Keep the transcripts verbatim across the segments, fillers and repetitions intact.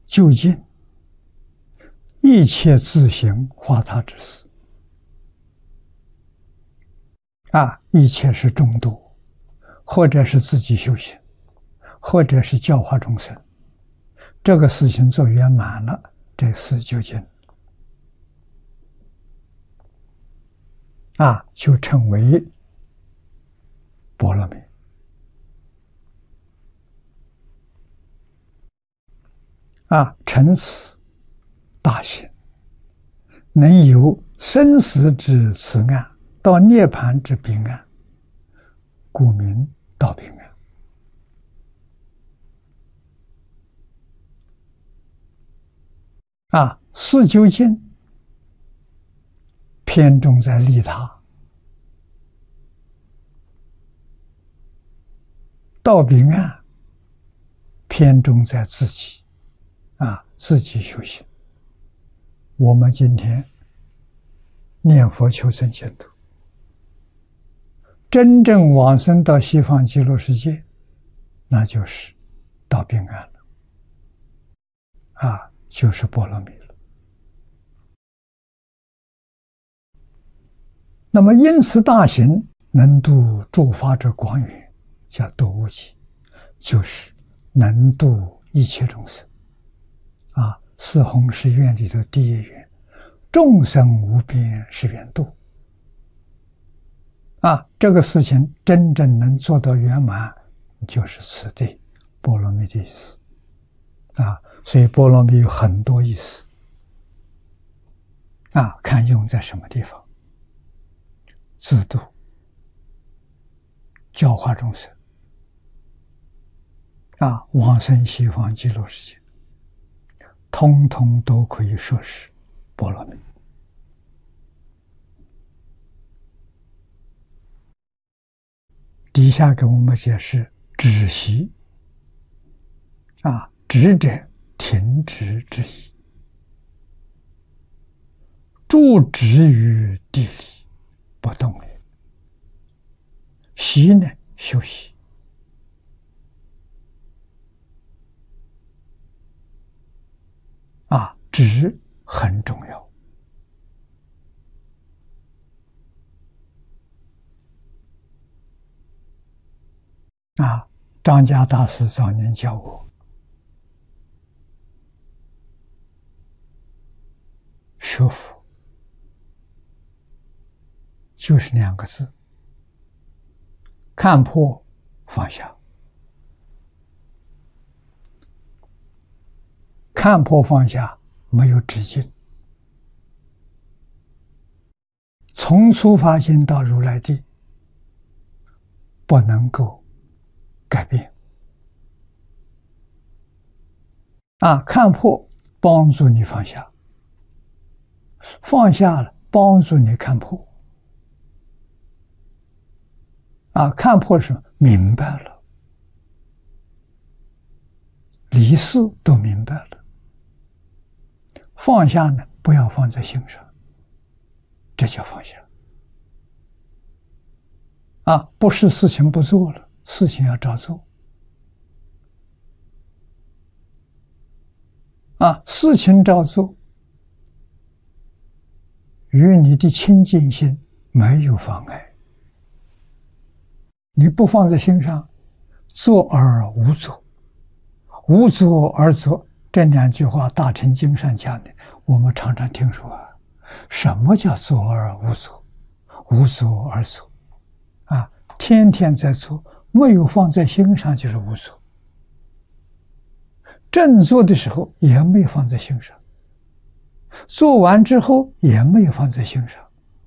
究竟一切自行化他之事啊，一切是中度，或者是自己修行，或者是教化众生，这个事情做圆满了，这事究竟啊，就称为波罗蜜啊，成此大行，能由生死之此岸到涅槃之彼岸，故名道彼岸。啊，四究竟偏重在利他，道彼岸偏重在自己啊，自己修行。我们今天念佛求生净土，真正往生到西方极乐世界，那就是到彼岸了啊，就是波罗蜜了。那么因此大行能度诸法之广远，叫度无极，就是能度一切众生啊。四弘誓愿里头第一愿，众生无边誓愿度啊，这个事情真正能做到圆满，就是此地波罗蜜的意思啊。所以波罗蜜有很多意思啊，看用在什么地方。自度、教化众生啊，往生西方极乐世界，通通都可以说是波罗蜜。底下给我们解释止息啊，止者停止之意，住止于地里不动也。息呢，休息啊，止很重要啊。张家大师早年教我，学佛就是两个字：看破放下。看破放下没有止境，从初发心到如来地，不能够改变啊。看破帮助你放下，放下了帮助你看破啊。看破是明白了，理事都明白了。放下呢，不要放在心上，这叫放下啊。不是事情不做了，事情要照做啊。事情照做，与你的清净心没有妨碍。你不放在心上，做而无作，无作而作，这两句话大乘经上讲的，我们常常听说啊。什么叫作而无作？无作而作啊，天天在做，没有放在心上就是无作。正做的时候也没有放在心上，做完之后也没有放在心上，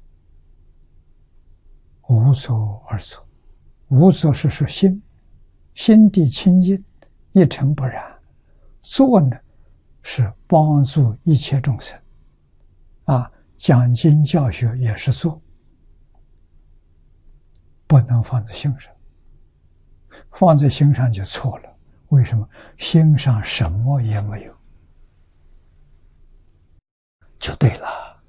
无作而作。无作是说心，心地清净，一尘不染。作呢，是帮助一切众生啊，讲经教学也是做，不能放在心上，放在心上就错了。为什么？心上什么也没有，就对了。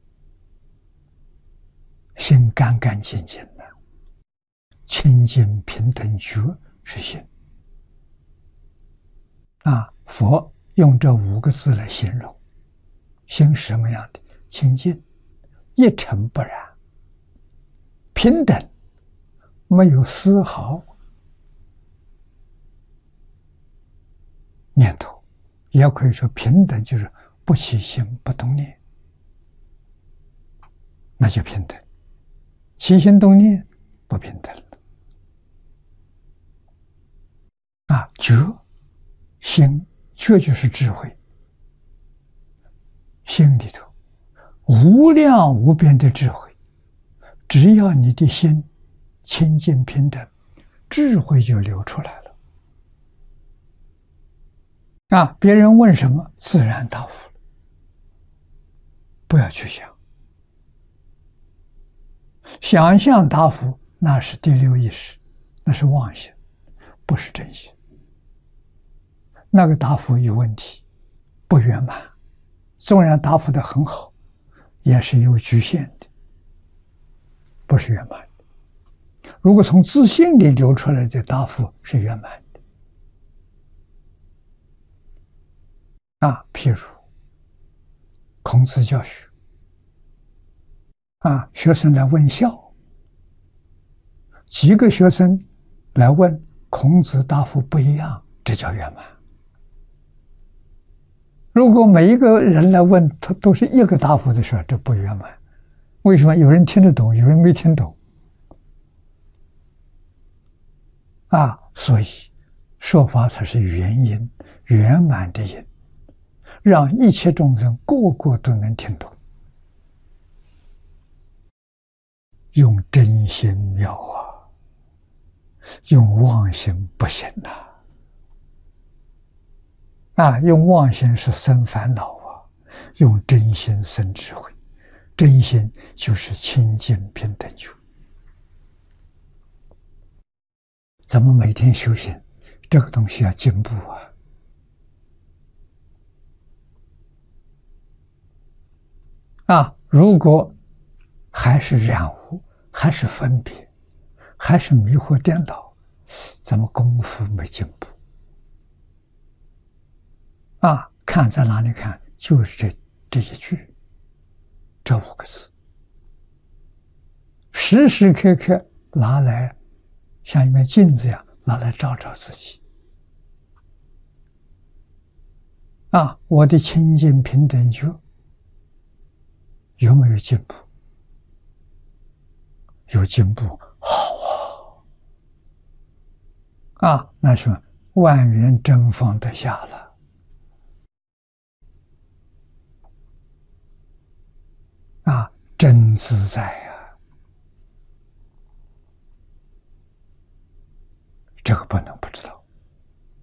心干干净净的，清净平等觉是心啊。佛用这五个字来形容，心是什么样的？清净，一尘不染，平等，没有丝毫念头，也可以说平等就是不起心不动念，那就平等。起心动念不平等了。啊，觉心，觉就是智慧，心里头无量无边的智慧，只要你的心清净平等，智慧就流出来了。啊，别人问什么，自然答复了，不要去想。想象答复，那是第六意识，那是妄想，不是真心。那个答复有问题，不圆满，纵然答复得很好，也是有局限的，不是圆满的。如果从自信里流出来的答复是圆满的，啊，譬如孔子教学，啊，学生来问孝，几个学生来问，孔子答复不一样，这叫圆满。如果每一个人来问，他都是一个答复的时候，这不圆满。为什么？有人听得懂，有人没听懂。啊，所以说法才是圆因，圆满的因，让一切众生个个都能听懂。用真心妙啊，用妄心不行呐。啊，用妄心是生烦恼啊，用真心生智慧。真心就是清净平等觉。咱们每天修行，这个东西要进步啊。啊，如果还是染污，还是分别，还是迷惑颠倒，咱们功夫没进步。啊，看在哪里看？就是这这一句，这五个字，时时刻刻拿来像一面镜子一样，拿来照照自己。啊，我的清净平等觉有没有进步？有进步，好啊！啊，那是万缘真放得下了。啊，真自在啊！这个不能不知道。